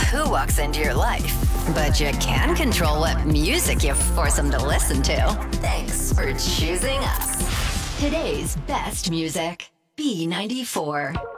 who walks into your life, but you can control what music you force them to listen to. Thanks for choosing us. Today's best music, B94.